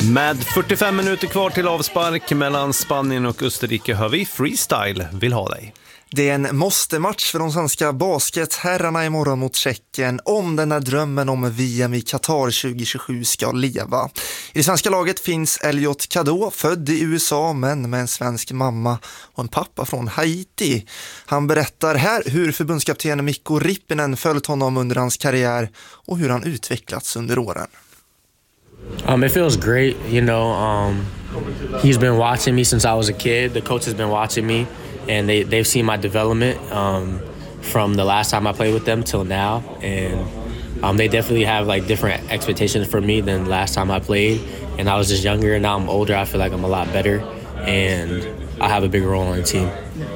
Med 45 minuter kvar till avspark mellan Spanien och Österrike hör vi Freestyle vill ha dig. Det är en måste-match för de svenska basketherrarna imorgon mot Tjeckien om den här drömmen om VM i Qatar 2027 ska leva. I det svenska laget finns Elliot Cadeau, född i USA men med en svensk mamma och en pappa från Haiti. Han berättar här hur förbundskapten Mikko Rippinen följt honom under hans karriär och hur han utvecklats under åren. It feels great, he's been watching me since I was a kid. The coach has been watching me, and they've seen my development from the last time I played with them till now. And they definitely have like different expectations for me than last time I played. And I was just younger, and now I'm older. I feel like I'm a lot better, and I have a big role on the team.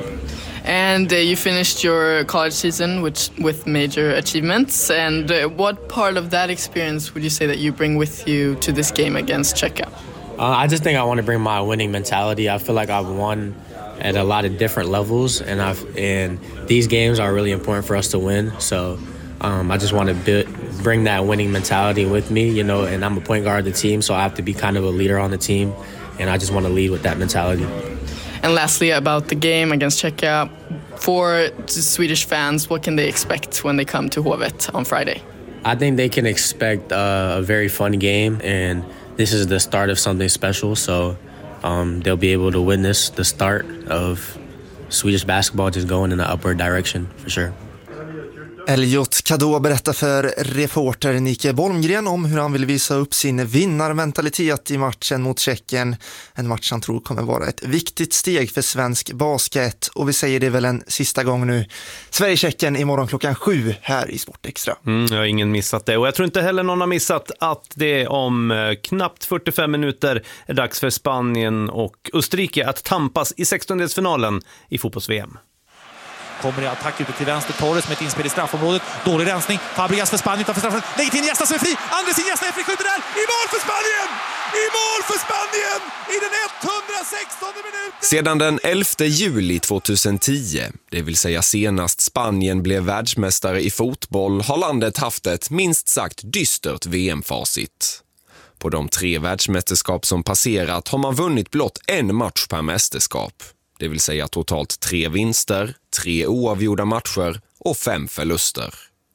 And you finished your college season with major achievements. And what part of that experience would you say that you bring with you to this game against Czechia? I just think I want to bring my winning mentality. I feel like I've won at a lot of different levels, and these games are really important for us to win. So I just want to bring that winning mentality with me, and I'm a point guard of the team, so I have to be kind of a leader on the team, and I just want to lead with that mentality. And lastly, about the game against Czechia, for Swedish fans, what can they expect when they come to Hovet on Friday? I think they can expect a very fun game, and this is the start of something special, so they'll be able to witness the start of Swedish basketball just going in the upward direction, for sure. Elliot Cadeau berättar för reporter Nike Bolmgren om hur han vill visa upp sin vinnarmentalitet i matchen mot Tjeckien. En match han tror kommer vara ett viktigt steg för svensk basket. Och vi säger det väl en sista gång nu. Sverige-Tjeckien imorgon 7:00 här i Sportextra. Jag har ingen missat det. Och jag tror inte heller någon har missat att det om knappt 45 minuter är dags för Spanien och Österrike att tampas i 16-delsfinalen i fotbolls-VM. Kommer i attack ute till vänster, Torres med ett inspel i straffområdet. Dålig rensning, Fabregas för Spanien utanför straffen. Lägger till Iniesta som är fri, Andres Iniesta är fri, skjuter där. I mål för Spanien! I mål för Spanien! I den 116:e minuten! Sedan den 11 juli 2010, det vill säga senast Spanien blev världsmästare i fotboll, har landet haft ett minst sagt dystert VM-facit. På de 3 världsmästerskap som passerat har man vunnit blott en match per mästerskap. Det vill säga totalt 3 vinster, 3 oavgjorda matcher och 5 förluster.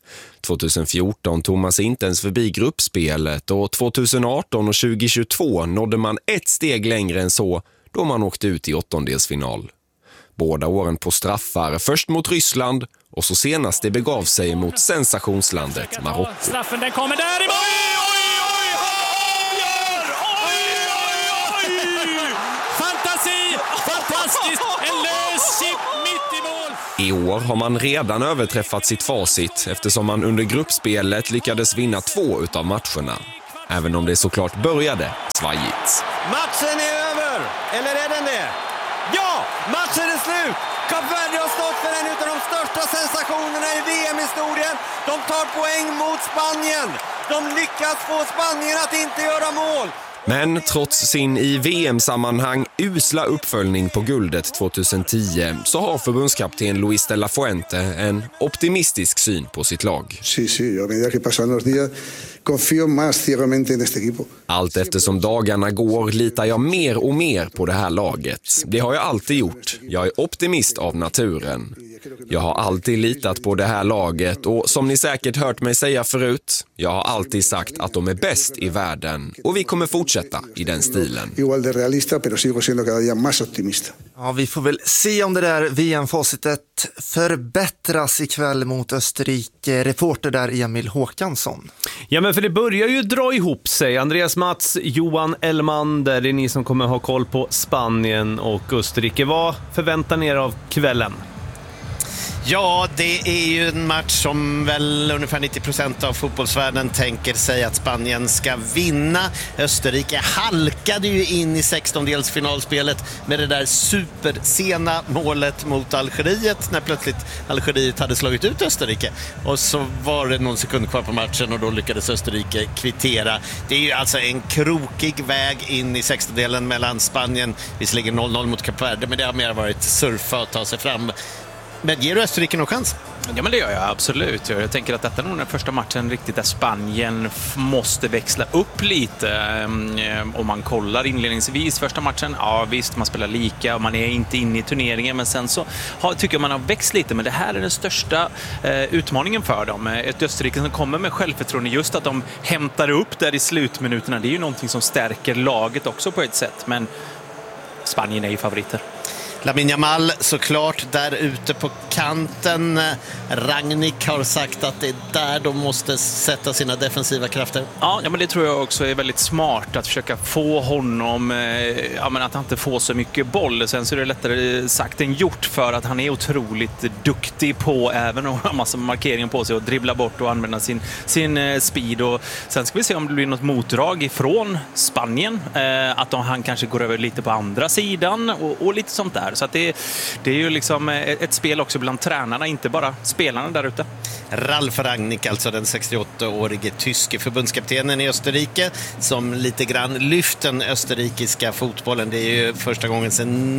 2014 tog man sig inte ens förbi gruppspelet och 2018 och 2022 nådde man ett steg längre än så då man åkte ut i 8-delsfinal. Båda åren på straffar, först mot Ryssland och så senast det begav sig mot sensationslandet Marocko. Straffen den kommer där i mål! I år har man redan överträffat sitt facit eftersom man under gruppspelet lyckades vinna 2 utav matcherna. Även om det såklart började svajigt. Matchen är över! Eller är den det? Ja! Matchen är slut! Kap Verde har stått för en av de största sensationerna i VM-historien. De tar poäng mot Spanien. De lyckas få Spanien att inte göra mål. Men trots sin i VM-sammanhang usla uppföljning på guldet 2010 så har förbundskapten Luis de la Fuente en optimistisk syn på sitt lag. Sí, a medida que pasan los días confío más ciegamente en este equipo. Allt eftersom dagarna går litar jag mer och mer på det här laget. Det har jag alltid gjort. Jag är optimist av naturen. Jag har alltid litat på det här laget och som ni säkert hört mig säga förut, jag har alltid sagt att de är bäst i världen och vi kommer fortsätta i den stilen. Igual de realista, pero sigo siendo cada día más optimista. Ja, vi får väl se om det där VM-facitet förbättras ikväll mot Österrike. Reporter där Emil Håkansson. Ja, men för det börjar ju dra ihop sig. Andreas Mats, Johan Elmander, det är ni som kommer ha koll på Spanien och Österrike. Vad förväntar ni er av kvällen? Ja, det är ju en match som väl ungefär 90% av fotbollsvärlden tänker sig att Spanien ska vinna. Österrike halkade ju in i 16-delsfinalspelet med det där supersena målet mot Algeriet när plötsligt Algeriet hade slagit ut Österrike. Och så var det någon sekund kvar på matchen och då lyckades Österrike kvittera. Det är ju alltså en krokig väg in i 16-delen mellan Spanien, visserligen 0-0 mot Kap Verde, men det har mer varit surfa och ta sig fram. Men ger du Österrike någon chans? Ja, men det gör jag absolut. Jag tänker att detta är nog den första matchen riktigt där Spanien måste växla upp lite. Om man kollar inledningsvis första matchen, ja visst, man spelar lika och man är inte inne i turneringen, men sen så tycker jag man har växt lite. Men det här är den största utmaningen för dem. Ett Österrike som kommer med självförtroende, just att de hämtar upp där i slutminuterna, det är ju någonting som stärker laget också på ett sätt. Men Spanien är ju favoriter. Lamine Yamal såklart där ute på kanten. Rangnick har sagt att det är där de måste sätta sina defensiva krafter. Ja, men det tror jag också är väldigt smart att försöka få honom men att han inte får så mycket boll. Sen så är det lättare sagt än gjort, för att han är otroligt duktig på även att ha massa markering på sig och dribbla bort och använda sin speed. Och sen ska vi se om det blir något motdrag ifrån Spanien, att han kanske går över lite på andra sidan och lite sånt där. Så att det är ju liksom ett spel också bland tränarna, inte bara spelarna där ute. Ralf Rangnick, alltså den 68-årige tyske förbundskaptenen i Österrike, som lite grann lyft den österrikiska fotbollen. Det är ju första gången sedan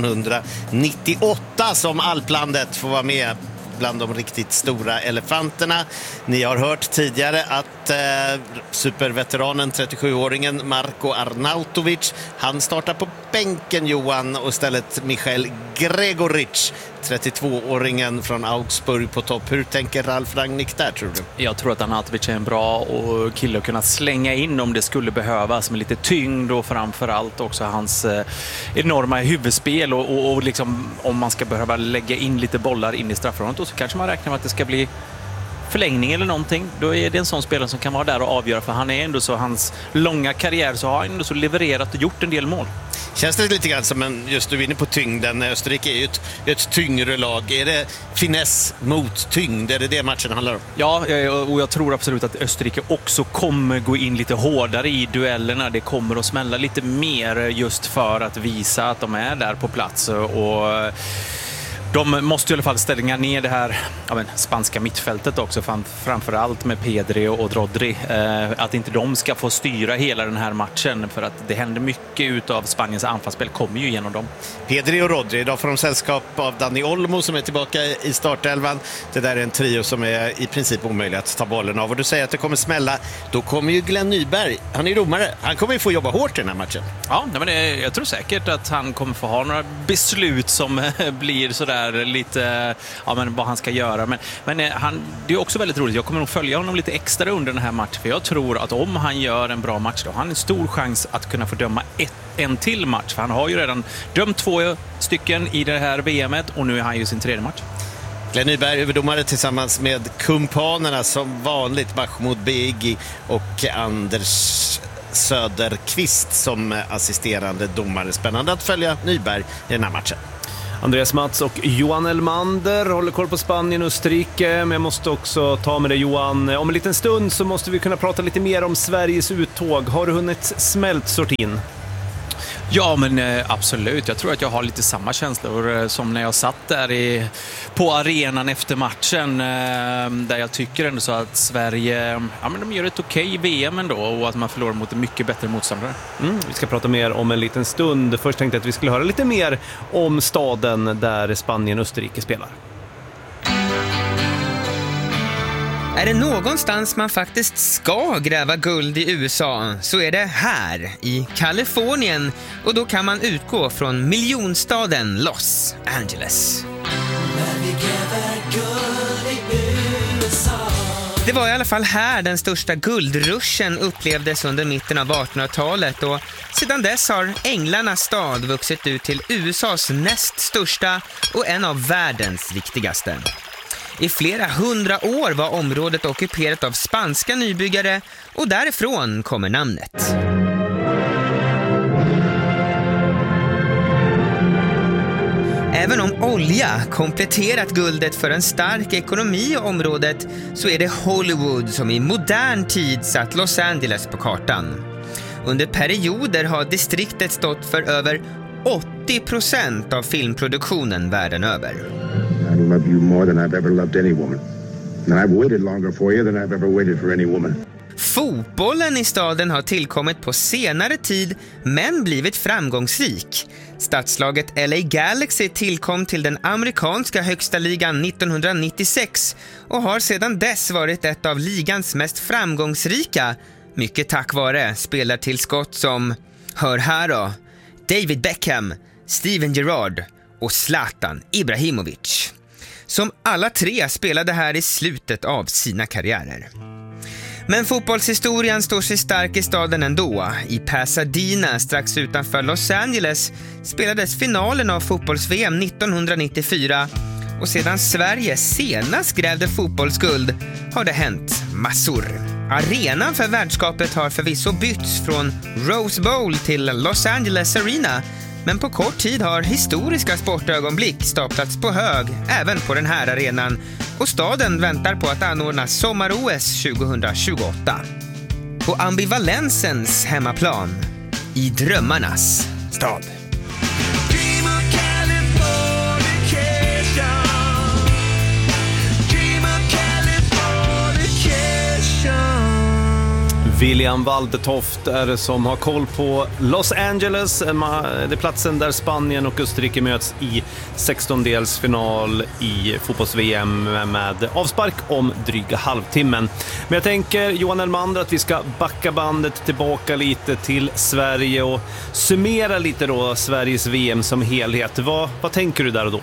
1998 som alplandet får vara med bland de riktigt stora elefanterna. Ni har hört tidigare att superveteranen 37-åringen Marko Arnautovic, han startar på bänken, Johan, och istället Michael Gregoric, 32-åringen från Augsburg på topp. Hur tänker Ralf Rangnick där, tror du? Jag tror att Arnautovic är en bra kille att kunna slänga in om det skulle behövas, med lite tyngd och framförallt också hans enorma huvudspel och liksom, om man ska behöva lägga in lite bollar in i straffområdet, så kanske man räknar med att det ska bli förlängning eller någonting. Då är det en sån spelare som kan vara där och avgöra, för han är ändå så, hans långa karriär så har han ändå så levererat och gjort en del mål. Känns det lite grann som just du är inne på tyngden. Österrike är ju ett tyngre lag. Är det finess mot tyngd? Är det matchen handlar om? Ja, och jag tror absolut att Österrike också kommer gå in lite hårdare i duellerna. Det kommer att smälla lite mer just för att visa att de är där på plats, och de måste i alla fall ställa ner det här spanska mittfältet också, framförallt med Pedri och Rodri. Att inte de ska få styra hela den här matchen, för att det händer mycket utav Spaniens anfallsspel kommer ju genom dem. Pedri och Rodri, idag får de sällskap av Dani Olmo som är tillbaka i startelvan. Det där är en trio som är i princip omöjlig att ta bollen av. Och du säger att det kommer smälla, då kommer ju Glenn Nyberg, han är domare, han kommer ju få jobba hårt i den här matchen. Ja, men jag tror säkert att han kommer få ha några beslut som blir sådär lite, vad han ska göra. Men det är också väldigt roligt. Jag kommer nog följa honom lite extra under den här matchen, för jag tror att om han gör en bra match, då har han en stor chans att kunna få döma en till match. För han har ju redan dömt 2 stycken i det här VMet, och nu är han ju sin 3:e match. Glenn Nyberg, huvuddomare tillsammans med kumpanerna som vanligt, Mahmoud Begi och Anders Söderqvist som assisterande domare. Spännande att följa Nyberg i den här matchen. Andreas Mats och Johan Elmander håller koll på Spanien och Österrike, men jag måste också ta med dig, Johan. Om en liten stund så måste vi kunna prata lite mer om Sveriges uttåg. Har du hunnit smält sortin? Ja, men absolut. Jag tror att jag har lite samma känslor som när jag satt där på arenan efter matchen, där jag tycker ändå så att Sverige, de gör ett okej VM ändå, och att man förlorar mot en mycket bättre motståndare. Vi ska prata mer om en liten stund. Först tänkte jag att vi skulle höra lite mer om staden där Spanien och Österrike spelar. Är det någonstans man faktiskt ska gräva guld i USA, så är det här i Kalifornien, och då kan man utgå från miljonstaden Los Angeles. Det var i alla fall här den största guldruschen upplevdes under mitten av 1800-talet, och sedan dess har Änglarnas stad vuxit ut till USAs näst största och en av världens viktigaste. I flera 100 år var området ockuperat av spanska nybyggare, och därifrån kommer namnet. Även om olja kompletterat guldet för en stark ekonomi i området, så är det Hollywood som i modern tid satt Los Angeles på kartan. Under perioder har distriktet stått för över 80% av filmproduktionen världen över. I love you more than I've ever loved any woman. And I've waited longer for you than I've ever waited for any woman. Fotbollen i staden har tillkommit på senare tid men blivit framgångsrik. Stadslaget LA Galaxy tillkom till den amerikanska högsta ligan 1996 och har sedan dess varit ett av ligans mest framgångsrika, mycket tack vare spelartillskott som, hör här då, David Beckham, Steven Gerrard och Zlatan Ibrahimovic, som alla tre spelade här i slutet av sina karriärer. Men fotbollshistorien står sig stark i staden ändå. I Pasadena, strax utanför Los Angeles, spelades finalen av fotbolls-VM 1994 och sedan Sverige senast grävde fotbollsguld har det hänt massor. Arenan för värdskapet har förvisso bytts från Rose Bowl till Los Angeles Arena, men på kort tid har historiska sportögonblick staplats på hög även på den här arenan och staden väntar på att anordna sommar-OS 2028. På ambivalensens hemmaplan, i drömmarnas stad. William Waldetoft är det som har koll på Los Angeles. Det är platsen där Spanien och Österrike möts i 16-delsfinal i fotbolls-VM med avspark om dryga halvtimmen. Men jag tänker, Johan Elmander, att vi ska backa bandet tillbaka lite till Sverige och summera lite då Sveriges VM som helhet. Vad tänker du där och då?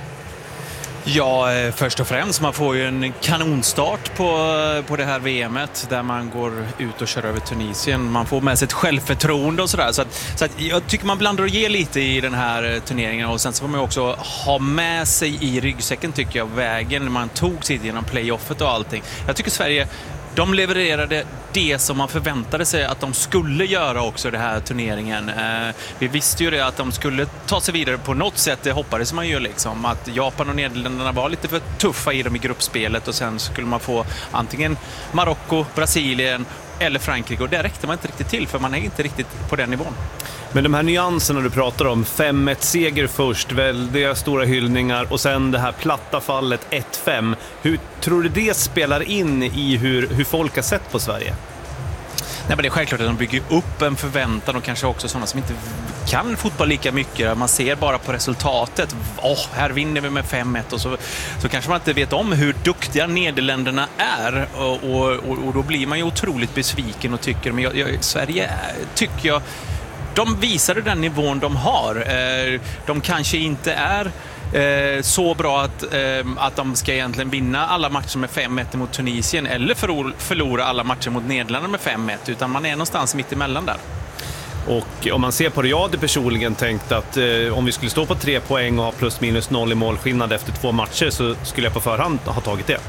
Ja, först och främst, man får ju en kanonstart på det här VMet där man går ut och kör över Tunisien. Man får med sig ett självförtroende och sådär. Så att jag tycker man blandar och ger lite i den här turneringen, och sen så får man också ha med sig i ryggsäcken, tycker jag, vägen när man tog sig genom playoffet och allting. Jag tycker Sverige, de levererade det som man förväntade sig att de skulle göra också i den här turneringen. Vi visste ju det att de skulle ta sig vidare på något sätt, det hoppades man ju liksom. Att Japan och Nederländerna var lite för tuffa i dem i gruppspelet och sen skulle man få antingen Marocko, Brasilien eller Frankrike, och där räckte man inte riktigt till för man är inte riktigt på den nivån. Men de här nyanserna du pratar om, 5-1 seger först, väldiga stora hyllningar och sen det här platta fallet 1-5. Hur tror du det spelar in i hur folk har sett på Sverige? Nej, men det är självklart att de bygger upp en förväntan, och kanske också sådana som inte kan fotboll lika mycket. Man ser bara på resultatet. Här vinner vi med 5-1, och så kanske man inte vet om hur duktiga Nederländerna är. Och då blir man ju otroligt besviken och tycker, men Sverige tycker jag, de visade den nivån de har. De kanske inte är så bra att de ska egentligen vinna alla matcher med 5-1 mot Tunisien eller förlora alla matcher mot Nederländerna med 5-1, utan man är någonstans mitt emellan där. Och om man ser på det, jag hade personligen tänkt att om vi skulle stå på 3 poäng och ha plus minus 0 i målskillnad efter 2 matcher, så skulle jag på förhand ha tagit det.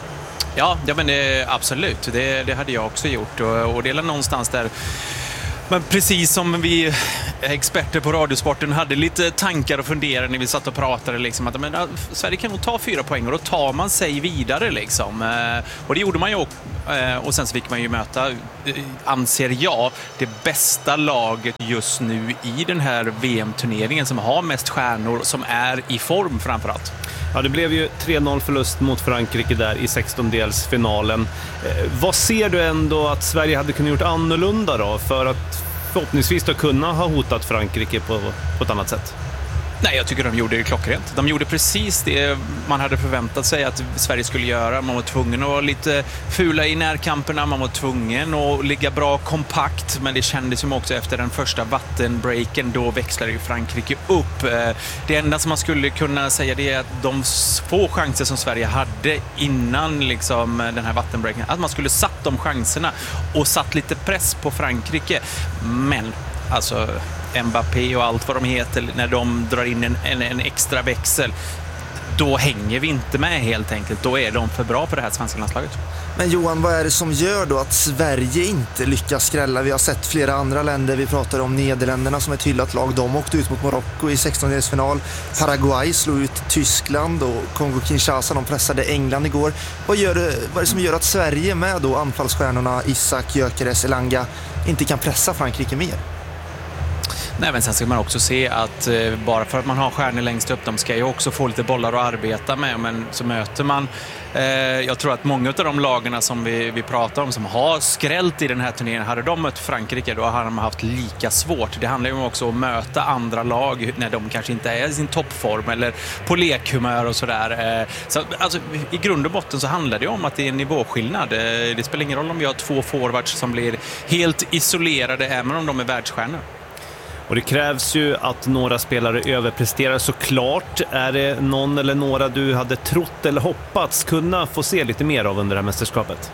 Ja, men absolut. Det hade jag också gjort, och det är någonstans där. Men precis som vi experter på Radiosporten hade lite tankar och funderingar när vi satt och pratade liksom, att Sverige kan nog ta 4 poäng och då tar man sig vidare liksom. Och det gjorde man ju, och sen så fick man ju möta, anser jag, det bästa laget just nu i den här VM-turneringen, som har mest stjärnor, som är i form framförallt. Ja, det blev ju 3-0 förlust mot Frankrike där i 16-delsfinalen. Vad ser du ändå att Sverige hade kunnat gjort annorlunda då, för att förhoppningsvis då kunna ha hotat Frankrike på ett annat sätt? Nej, jag tycker de gjorde det klockrent. De gjorde precis det man hade förväntat sig att Sverige skulle göra. Man var tvungen att vara lite fula i närkamperna, man var tvungen att ligga bra kompakt, men det kändes som också efter den första vattenbreaken, då växlade ju Frankrike upp. Det enda som man skulle kunna säga, det är att de få chanser som Sverige hade innan liksom den här vattenbreaken, att man skulle satt de chanserna och satt lite press på Frankrike. Men alltså Mbappé och allt vad de heter, när de drar in en extra växel, då hänger vi inte med helt enkelt. Då är de för bra på det här svenska landslaget. Men Johan, vad är det som gör då att Sverige inte lyckas skrälla? Vi har sett flera andra länder, vi pratar om Nederländerna som ett hyllat lag. De åkte ut mot Marocko i 16-delsfinal. Paraguay slog ut Tyskland och Kongo-Kinshasa, de pressade England igår. Vad är det som gör att Sverige med då anfallsstjärnorna Isak, Gyökeres, Elanga inte kan pressa Frankrike mer? Nej, men sen ska man också se att bara för att man har stjärnor längst upp, de ska ju också få lite bollar att arbeta med, men så möter man jag tror att många av de lagarna som vi pratar om som har skrällt i den här turneringen, hade de mött Frankrike då hade de haft lika svårt. Det handlar ju också om att möta andra lag när de kanske inte är i sin toppform eller på lekhumör och sådär. Så alltså, i grund och botten så handlar det om att det är en nivåskillnad. Det spelar ingen roll om vi har 2 forwards som blir helt isolerade även om de är världsstjärnor. Och det krävs ju att några spelare överpresterar såklart. Är det någon eller några du hade trott eller hoppats kunna få se lite mer av under det här mästerskapet?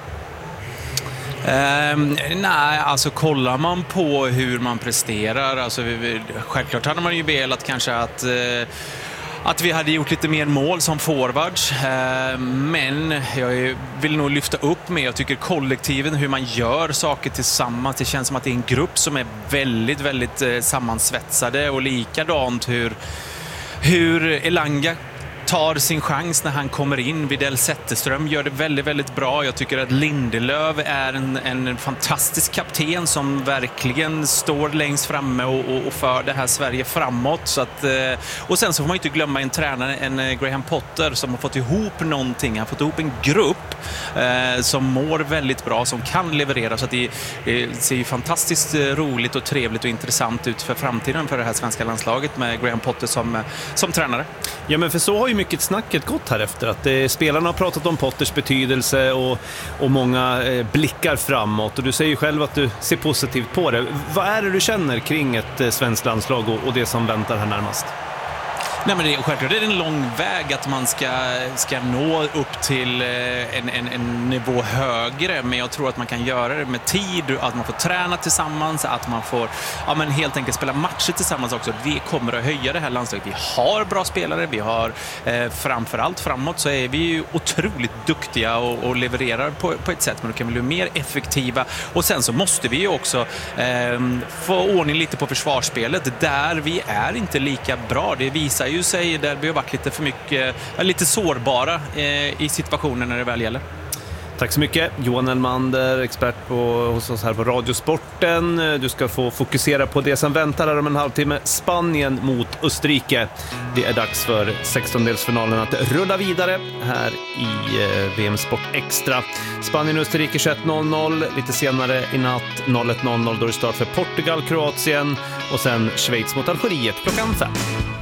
Nej, alltså kollar man på hur man presterar, alltså självklart hade man ju velat kanske att vi hade gjort lite mer mål som forwards, men jag vill nog lyfta upp med, jag tycker kollektiven, hur man gör saker tillsammans, det känns som att det är en grupp som är väldigt, väldigt sammansvetsade, och likadant hur Elanga tar sin chans när han kommer in. Widell Zetterström gör det väldigt, väldigt bra. Jag tycker att Lindelöf är en fantastisk kapten som verkligen står längst framme och för det här Sverige framåt. Så att, och sen så får man inte glömma en tränare, en Graham Potter, som har fått ihop någonting. Han har fått ihop en grupp som mår väldigt bra, som kan leverera. Så att det ser ju fantastiskt roligt och trevligt och intressant ut för framtiden för det här svenska landslaget med Graham Potter som tränare. Ja, men för så har ju mycket snacket gått här efter att spelarna har pratat om Potters betydelse och många blickar framåt, och du säger ju själv att du ser positivt på det. Vad är det du känner kring ett svenskt landslag och det som väntar här närmast? Nej, men självklart är det en lång väg att man ska nå upp till en nivå högre, men jag tror att man kan göra det med tid, att man får träna tillsammans, att man får helt enkelt spela matcher tillsammans också. Det kommer att höja det här landslaget. Vi har bra spelare, vi har framförallt framåt så är vi ju otroligt duktiga och levererar på ett sätt, men då kan vi bli mer effektiva, och sen så måste vi ju också få ordning lite på försvarsspelet där vi är inte lika bra. Det visar ju sig där vi har varit lite för mycket, lite sårbara i situationen när det väl gäller. Tack så mycket, Johan Elmander, expert hos oss här på Radiosporten. Du ska få fokusera på det som väntar här om en halvtimme. Spanien mot Österrike. Det är dags för 16-delsfinalen att rulla vidare här i VM Sport Extra. Spanien och Österrike 21:00, lite senare i natt 01:00 då det start för Portugal, Kroatien och sen Schweiz mot Algeriet klockan 5.